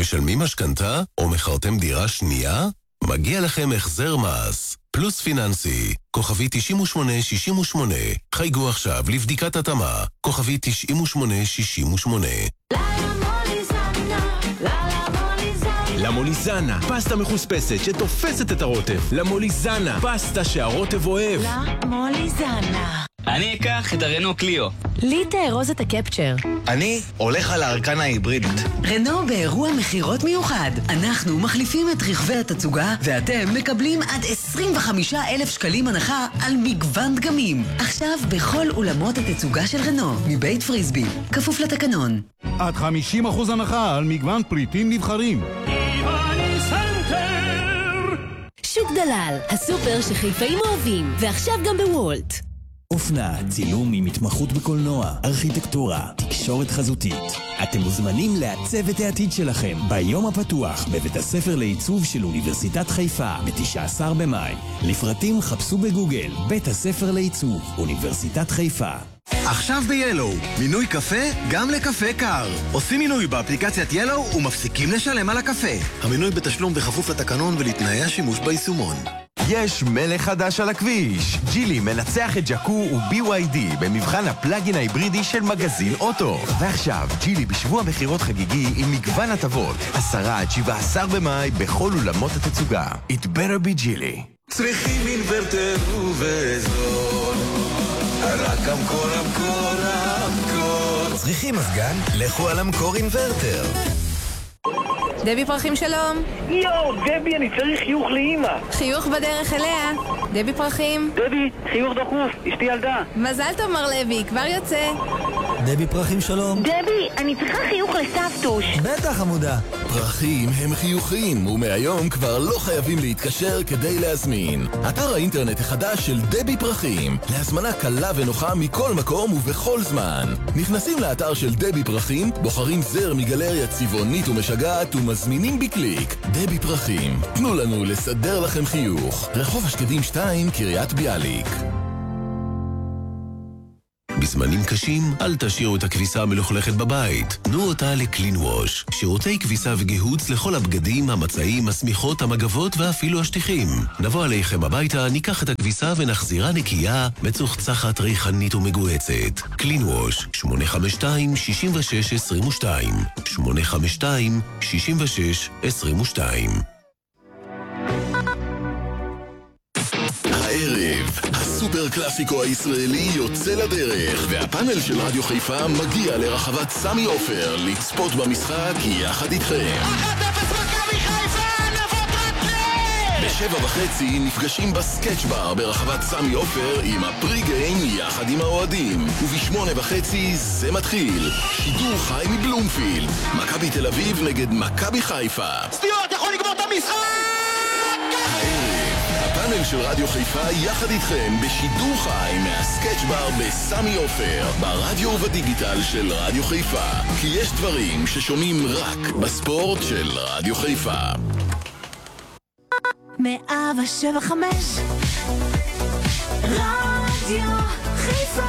משלמים משכנתה או מכרתם דירה שנייה? מגיע לכם החזר מס. פלוס פיננסי, כוכבי 9868. חייגו עכשיו לבדיקת התאמה, כוכבי 9868. למוליזנה, פסטה מחוספסת שתופסת את הרוטב. למוליזנה, פסטה שהרוטב אוהב. למוליזנה. אני אקח את הרנו קליו. לי תארוז את הקפצ'ר. אני הולך על הארקנה ההיברידית. רנו באירוע מחירות מיוחד. אנחנו מחליפים את רכבי התצוגה, ואתם מקבלים עד 25,000 שקלים הנחה על מגוון דגמים. עכשיו בכל אולמות התצוגה של רנו, מבית פריסבי, כפוף לתקנון. עד 50% הנחה על מגוון פריטים נבחרים. שוק דלל, הסופר שחיפאים אוהבים, ועכשיו גם בוולט. אופנה, צילום עם התמחות בקולנוע, ארכיטקטורה, תקשורת חזותית. אתם מוזמנים לעצב את העתיד שלכם ביום הפתוח בבית הספר לעיצוב של אוניברסיטת חיפה ב-19 במאי. לפרטים חפשו בגוגל בית הספר לעיצוב אוניברסיטת חיפה. עכשיו ב-Yellow, מינוי קפה גם לקפה קר. עושים מינוי באפליקציית Yellow ומפסיקים לשלם על הקפה. המינוי בתשלום בכפוף לתקנון ולתנאי השימוש ביישומון. יש מלך חדש על הכביש. ג'ילי מנצח את ג'קו ו-BYD במבחן הפלאגין ההיברידי של מגזין אוטו. ועכשיו, ג'ילי בשבוע מחירות חגיגי עם מגוון הטבות. 10 עד 17 במאי בכל אולמות התצוגה. It better be ג'ילי. צריכים אינוורטר ובזול, רק המקור, המקור. צריכים מזגן? לכו על המקור אינוורטר. דבי פרחים שלום. יואו, דבי, אני צריך חיוך לאמא. חיוך בדרך אליה. דבי פרחים. דבי, חיוך דחוף, אשתי ילדה. מזל טוב מר לוי, כבר יוצא. דבי פרחים שלום. דבי, אני צריכה חיוך לסבתוש. בטח עמודה. פרחים הם חיוכים, ומהיום כבר לא חייבים להתקשר כדי להזמין. אתר האינטרנט החדש של דבי פרחים, להזמנה קלה ונוחה מכל מקום ובכל זמן. נכנסים לאתר של דבי פרחים, בוחרים זר מגלריה צבעונית ומשגעת ומזמינים בקליק. דבי פרחים, תנו לנו לסדר לכם חיוך. רחוב השקדים 2, קריית ביאליק. בזמנים קשים, אל תשאירו את הכביסה המלוכלכת בבית. תנו אותה לקלין ווש. שירותי כביסה וגיהוץ לכל הבגדים, המצעים, השמיכות, המגבות ואפילו השטיחים. נבוא עליכם הביתה, ניקח את הכביסה ונחזירה נקייה, מצוחצחת, ריחנית ומגועצת. קלין ווש, 852-6622. 852-6622. הערב, הסופר קלאסיקו הישראלי יוצא לדרך, והפאנל של רדיו חיפה מגיע לרחבת סמי עופר לצפות במשחק יחד איתכם. 1-0 מכבי חיפה, נבות רטלי! ב7:30 נפגשים בסקץ' בר ברחבת סמי עופר עם הפרי-גיים יחד עם האוהדים, וב8:30 זה מתחיל. שידור חי מבלומפילד, מכבי תל אביב נגד מכבי חיפה. סטיוארט יכול לגמור את המשחק! הפאנל של רדיו חיפה יחד איתכם בשידור חי מהסקץ' בר בסמי עופר, ברדיו ובדיגיטל של רדיו חיפה, כי יש דברים ששומעים רק בספורט של רדיו חיפה. 107.5 רדיו חיפה.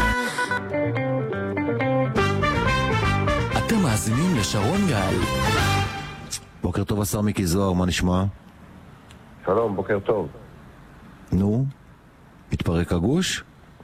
אתם מאזינים לשרון גל. בוקר טוב השר מיקי זוהר, מה נשמע? שלום, בוקר טוב. נו, התפרק הגוש?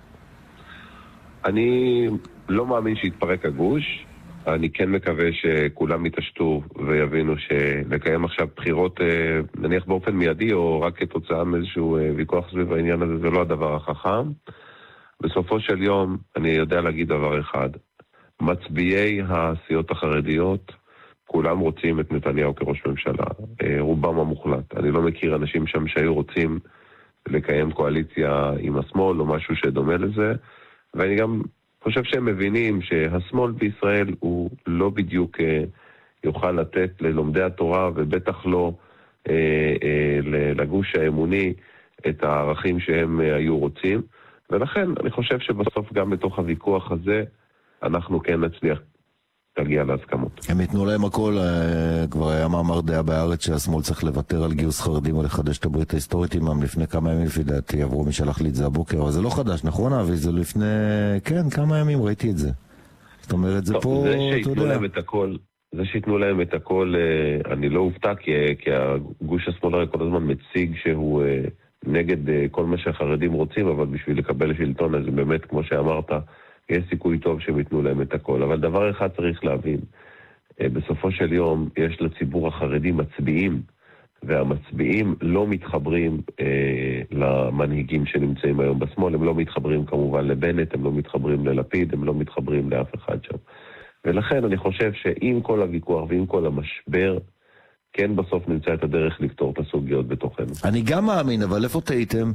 אני לא מאמין שהתפרק הגוש. אני כן מקווה שכולם יתעשתו ויבינו שלקיים עכשיו בחירות, נניח באופן מיידי או רק כתוצאה מאיזשהו ויכוח סביב העניין הזה, זה לא הדבר החכם. בסופו של יום אני יודע להגיד דבר אחד. מצביעי הסיעות החרדיות, כולם רוצים את נתניהו כראש ממשלה. רובם המוחלט. אני לא מכיר אנשים שם שהיו רוצים לקיים קואליציה עם השמאל או משהו שדומה לזה, ואני גם חושב שהם מבינים שהשמאל בישראל הוא לא בדיוק יוכל לתת ללומדי התורה, ובטח לא לגוש האמוני את הערכים שהם היו רוצים, ולכן אני חושב שבסוף גם בתוך הוויכוח הזה אנחנו כן נצליח תגיע להסכמות. הם יתנו להם הכל, כבר היה מאמר דעה בארץ שהשמאל צריך לוותר על גיוס חרדים או לחדש את הברית ההיסטורית עמם. לפני כמה ימים לפי דעתי עברו, מי שלח לי את זה הבוקר, אבל זה לא חדש, נכון אבי? זה לפני, כן, כמה ימים ראיתי את זה. זאת אומרת, זה פה, זה שיתנו להם את הכל, זה שיתנו להם את הכל, אני לא אופתע, כי הגוש השמאל הרי כל הזמן מציג שהוא נגד כל מה שהחרדים רוצים, אבל בשביל לקבל שלטון, אז באמת, כמו שאמרת, יש סיכוי טוב שהם יתנו להם את הכל. אבל דבר אחד צריך להבין, בסופו של יום יש לציבור החרדי מצביעים, והמצביעים לא מתחברים למנהיגים שנמצאים היום בשמאל, הם לא מתחברים כמובן לבנט, הם לא מתחברים ללפיד, הם לא מתחברים לאף אחד שם. ולכן אני חושב שעם כל הוויכוח ועם כל המשבר, כן בסוף נמצא את הדרך לפתור את הסוגיות בתוכנו. אני גם מאמין, אבל איפה טעיתם?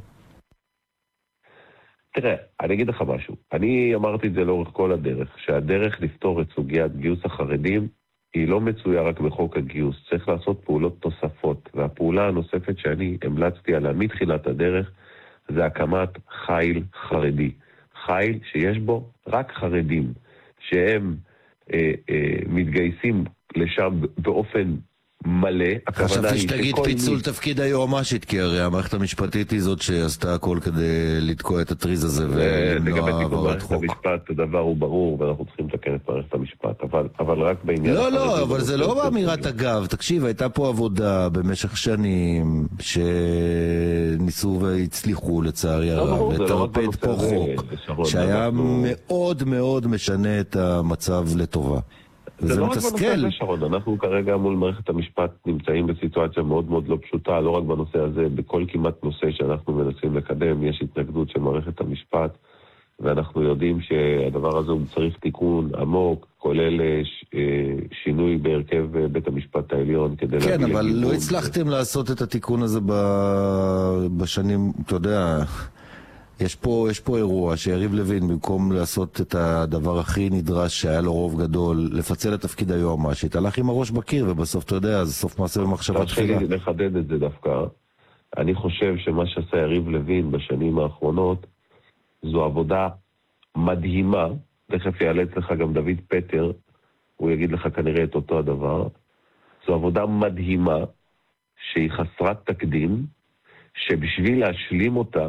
תראה, אני אגיד לך משהו. אני אמרתי את זה לאורך כל הדרך, שהדרך לפתור את סוגיית גיוס החרדים, היא לא מצויה רק בחוק הגיוס, צריך לעשות פעולות תוספות, והפעולה הנוספת שאני המלצתי עליה מתחילת הדרך, זה הקמת חיל חרדי. חיל שיש בו רק חרדים, שהם מתגייסים לשם באופן מלא. חשבתי שתגיד פיצול תפקיד היועמ"שית, כי הרי המערכת המשפטית היא זאת שעשתה הכל כדי לתקוע את הטריז הזה ולמנוע העברת חוק. המשפט, הדבר הוא ברור, ואנחנו צריכים לתקן את מערכת המשפט, אבל רק בעניין... לא, אבל זה לא באמירת אגב. תקשיב, הייתה פה עבודה במשך שנים שניסו והצליחו לצערי הרב לטרפד פה חוק שהיה מאוד מאוד משנה את המצב לטובה. זה לא רק בנושא הזה, שרון. אנחנו כרגע מול מערכת המשפט נמצאים בסיטואציה מאוד מאוד לא פשוטה, לא רק בנושא הזה, בכל כמעט נושא שאנחנו מנסים לקדם, יש התנגדות של מערכת המשפט, ואנחנו יודעים שהדבר הזה הוא צריך תיקון עמוק, כולל שינוי בהרכב בית המשפט העליון. כן, אבל לא הצלחתם לעשות את התיקון הזה בשנים, אתה יודע... יש פה אירוע שיריב לוין, במקום לעשות את הדבר הכי נדרש שהיה לו רוב גדול, לפצל את תפקיד היועמ"שית, הלך עם הראש בקיר, ובסוף אתה יודע, זה סוף מעשה במחשבה תחילה. תתחיל לחדד את זה דווקא. אני חושב שמה שעשה יריב לוין בשנים האחרונות, זו עבודה מדהימה, תכף יעלץ לך גם דוד פטר, הוא יגיד לך כנראה את אותו הדבר, זו עבודה מדהימה, שהיא חסרת תקדים, שבשביל להשלים אותה,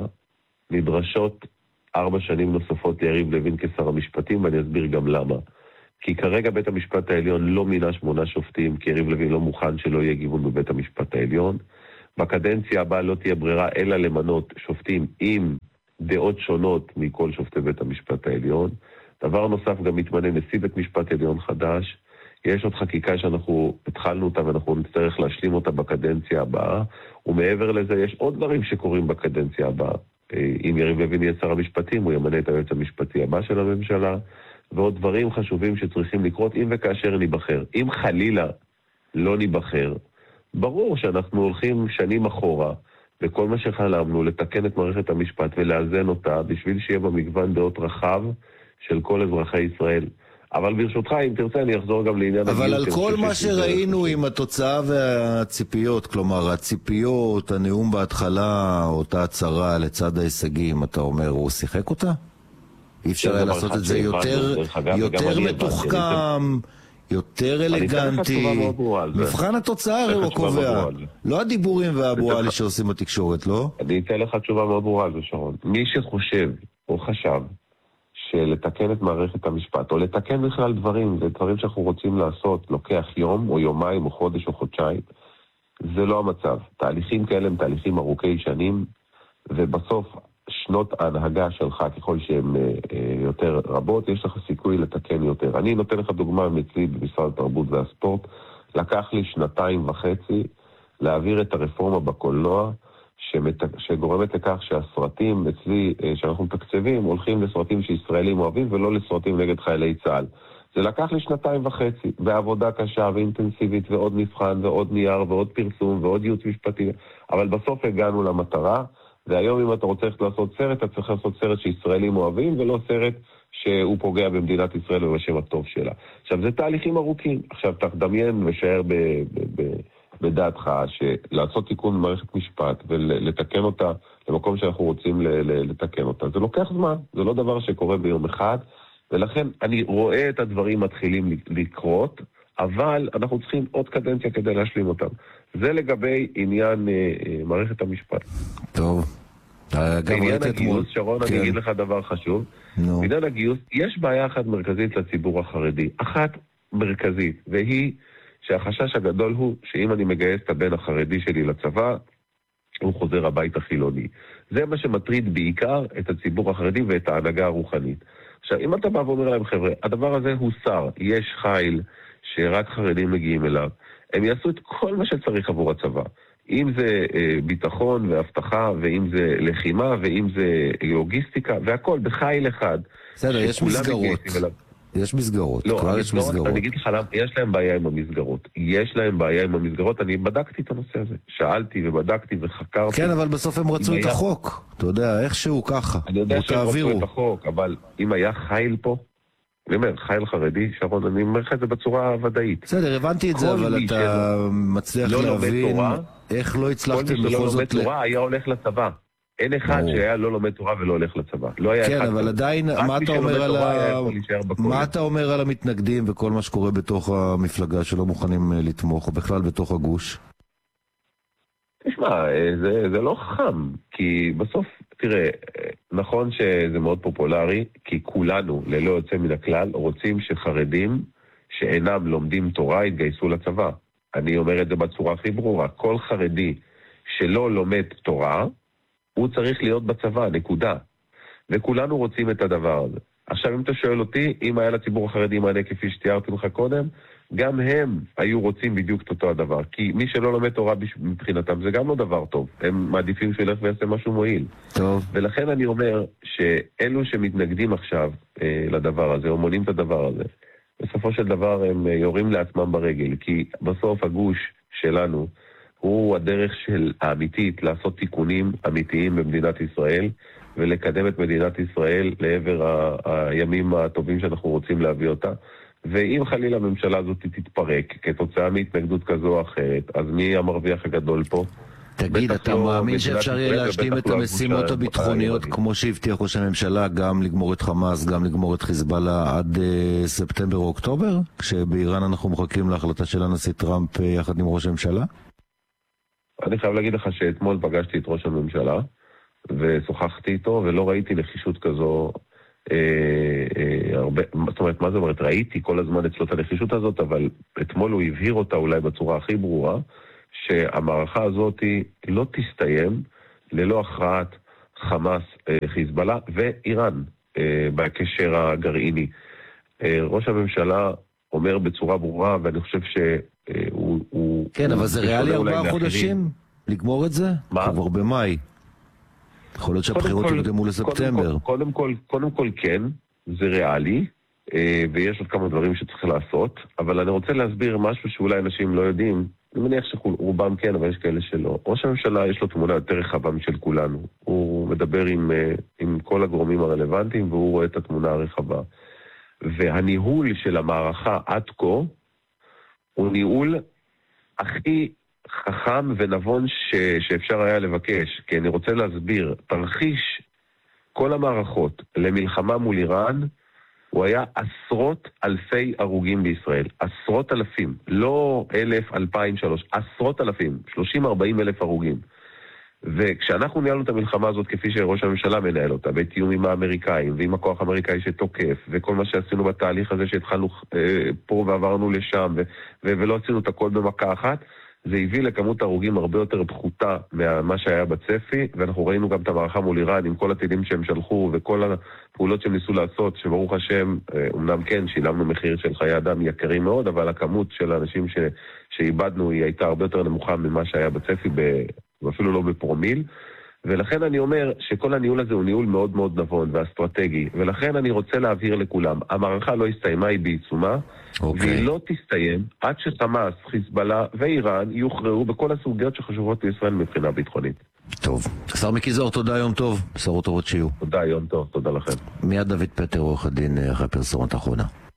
נדרשות 4 שנים נוספות ליריב לוין כשר המשפטים, ואני אסביר גם למה. כי כרגע בית המשפט העליון לא מינה 8 שופטים, כי יריב לוין לא מוכן שלא יהיה גיוון בבית המשפט העליון. בקדנציה הבאה לא תהיה ברירה אלא למנות שופטים עם דעות שונות מכל שופטי בית המשפט העליון. דבר נוסף, גם מתמנה נשיא בית משפט עליון חדש. יש עוד חקיקה שאנחנו התחלנו אותה ואנחנו נצטרך להשלים אותה בקדנציה הבאה, ומעבר לזה יש עוד דברים שקורים בקדנציה הבאה. אם יריב לוין יהיה שר המשפטים, הוא ימנה את היועץ המשפטי הבא של הממשלה, ועוד דברים חשובים שצריכים לקרות אם וכאשר ניבחר. אם חלילה לא ניבחר, ברור שאנחנו הולכים שנים אחורה, וכל מה שחלמנו לתקן את מערכת המשפט ולאזן אותה, בשביל שיהיה במגוון דעות רחב של כל אזרחי ישראל. אבל ברשותך, אם תרצה, אני אחזור גם לעניין הגיוס. אבל על כל מה שראינו עם התוצאה והציפיות, כלומר, הציפיות, הנאום בהתחלה, אותה הצהרה לצד ההישגים, אתה אומר, הוא שיחק אותה? אי אפשר היה לעשות את זה יותר מתוחכם, יותר אלגנטי. מבחן התוצאה הרי הוא קובע. לא הדיבורים והבועלי שעושים בתקשורת, לא? אני אתן לך תשובה מאוד ברורה על זה, שרון. מי שחושב או חשב שלתקן את מערכת המשפט, או לתקן בכלל דברים, זה דברים שאנחנו רוצים לעשות, לוקח יום או יומיים או חודש או חודשיים, זה לא המצב. תהליכים כאלה הם תהליכים ארוכי שנים, ובסוף שנות ההנהגה שלך, ככל שהן יותר רבות, יש לך סיכוי לתקן יותר. אני נותן לך דוגמה מצלי במשרד התרבות והספורט, לקח לי 2.5 להעביר את הרפורמה בקולנוע, שגורמת לכך שהסרטים אצלי שאנחנו מתקצבים הולכים לסרטים שישראלים אוהבים ולא לסרטים נגד חיילי צה"ל. זה לקח לי 2.5 בעבודה קשה ואינטנסיבית ועוד מבחן ועוד נייר ועוד פרסום ועוד ייעוץ משפטי, אבל בסוף הגענו למטרה, והיום אם אתה רוצה לעשות סרט, אתה צריך לעשות סרט שישראלים אוהבים ולא סרט שהוא פוגע במדינת ישראל ובשם הטוב שלה. עכשיו זה תהליכים ארוכים, עכשיו תדמיין ושאר בדעתך שלעשות תיקון במערכת משפט ולתקן אותה למקום שאנחנו רוצים לתקן אותה, זה לוקח זמן, זה לא דבר שקורה ביום אחד, ולכן אני רואה את הדברים מתחילים לקרות, אבל אנחנו צריכים עוד קדנציה כדי להשלים אותם. זה לגבי עניין מערכת המשפט. טוב. בעניין הגיוס, שרון, אני אגיד לך דבר חשוב. בעניין הגיוס, יש בעיה אחת מרכזית לציבור החרדי. אחת, מרכזית, והיא שהחשש הגדול הוא שאם אני מגייס את הבן החרדי שלי לצבא, הוא חוזר הביתה חילוני. זה מה שמטריד בעיקר את הציבור החרדי ואת ההנהגה הרוחנית. עכשיו, אם אתה בא ואומר להם, חבר'ה, הדבר הזה הוא שר, יש חיל שרק חרדים מגיעים אליו, הם יעשו את כל מה שצריך עבור הצבא. אם זה ביטחון והבטחה, ואם זה לחימה, ואם זה לוגיסטיקה, והכל בחיל אחד. בסדר, יש מסגרות. יש מסגרות. לא, אני אגיד לך למה, יש להם בעיה עם המסגרות. יש להם בעיה עם המסגרות, אני בדקתי את הנושא הזה. שאלתי ובדקתי וחקרתי. כן, אבל בסוף הם רצו את החוק. אתה יודע, איכשהו ככה. אני יודע שהם רצו את החוק, אבל אם היה חיל פה, אני אומר, חייל חרדי, שרון, אני אומר לך את זה בצורה ודאית. בסדר, הבנתי את זה, אבל אתה מצליח להבין איך לא הצלחתם בכל זאת... כל מי שלא לומד תורה היה הולך לצבא. אין אחד שהיה לא לומד תורה ולא הולך לצבא. כן, אבל עדיין, מה אתה אומר על המתנגדים וכל מה שקורה בתוך המפלגה שלא מוכנים לתמוך, או בכלל בתוך הגוש? תשמע, זה לא חכם, כי בסוף, תראה, נכון שזה מאוד פופולרי, כי כולנו, ללא יוצא מן הכלל, רוצים שחרדים שאינם לומדים תורה יתגייסו לצבא. אני אומר את זה בצורה הכי ברורה. כל חרדי שלא לומד תורה, הוא צריך להיות בצבא, נקודה. וכולנו רוצים את הדבר הזה. עכשיו, אם אתה שואל אותי, אם היה לציבור החרדי מענה כפי שתיארתי לך קודם, גם הם היו רוצים בדיוק את אותו הדבר. כי מי שלא לומד תורה מבחינתם, זה גם לא דבר טוב. הם מעדיפים שהוא ילך ויעשה משהו מועיל. טוב. ולכן אני אומר שאלו שמתנגדים עכשיו לדבר הזה, או מונים את הדבר הזה, בסופו של דבר הם יורים לעצמם ברגל. כי בסוף הגוש שלנו, הוא הדרך של האמיתית לעשות תיקונים אמיתיים במדינת ישראל, ולקדם את מדינת ישראל לעבר הימים הטובים שאנחנו רוצים להביא אותה. ואם חלילה הממשלה הזאת תתפרק כתוצאה מהתנגדות כזו או אחרת, אז מי המרוויח הגדול פה? תגיד, אתה מאמין שאפשר יהיה להשלים את המשימות הביטחוניות כמו שהבטיח ראש הממשלה, גם לגמור את חמאס, גם לגמור את חיזבאללה עד ספטמבר או אוקטובר? כשבאיראן אנחנו מחכים להחלטה של הנשיא טראמפ יחד עם ראש הממשלה? אני חייב להגיד לך שאתמול פגשתי את ראש הממשלה ושוחחתי איתו ולא ראיתי נחישות כזו הרבה, זאת אומרת, מה זה אומרת? ראיתי כל הזמן אצלו את הנחישות הזאת, אבל אתמול הוא הבהיר אותה אולי בצורה הכי ברורה, שהמערכה הזאת לא תסתיים ללא הכרעת חמאס, חיזבאללה ואיראן בקשר הגרעיני. ראש הממשלה אומר בצורה ברורה, ואני חושב שהוא... כן, אבל זה ריאלי 4 חודשים לגמור את זה? מה? כבר במאי. יכול להיות שהבחירות יוקדמו לספטמבר. קודם כל כן, זה ריאלי, ויש עוד כמה דברים שצריך לעשות, אבל אני רוצה להסביר משהו שאולי אנשים לא יודעים, אני מניח שרובם כן, אבל יש כאלה שלא. ראש הממשלה יש לו תמונה יותר רחבה משל כולנו. הוא מדבר עם כל הגורמים הרלוונטיים, והוא רואה את התמונה הרחבה. והניהול של המערכה עד כה, הוא ניהול הכי חכם ונבון שאפשר היה לבקש. כי אני רוצה להסביר, תרחיש כל המערכות למלחמה מול איראן, הוא היה עשרות אלפי הרוגים בישראל. עשרות אלפים. לא 1,000, 2,000, 3. עשרות אלפים. 30-40 אלף הרוגים. וכשאנחנו ניהלנו את המלחמה הזאת כפי שראש הממשלה מנהל אותה, בתיאום עם האמריקאים ועם הכוח האמריקאי שתוקף, וכל מה שעשינו בתהליך הזה שהתחלנו פה ועברנו לשם, ולא עשינו את הכל במכה אחת, זה הביא לכמות הרוגים הרבה יותר פחותה ממה שהיה בצפי, ואנחנו ראינו גם את המערכה מול איראן עם כל הטילים שהם שלחו וכל הפעולות שהם ניסו לעשות, שברוך השם, אמנם כן, שילמנו מחיר של חיי אדם יקרים מאוד, אבל הכמות של האנשים שאיבדנו היא הייתה הרבה יותר נמוכה ממה שהיה בצפי, ואפילו לא בפרומיל, ולכן אני אומר שכל הניהול הזה הוא ניהול מאוד מאוד נבון ואסטרטגי, ולכן אני רוצה להבהיר לכולם, המערכה לא הסתיימה, היא בעיצומה, והיא לא תסתיים עד שחמאס, חיזבאללה ואיראן יוכרעו בכל הסוגיות שחשובות לישראל מבחינה ביטחונית. טוב. השר מיקי זוהר, תודה, יום טוב. בשורות טובות שיהיו. תודה, יום טוב, תודה לכם. מיד דוד פטר, עורך הדין, אחרי הפרסומת האחרונה.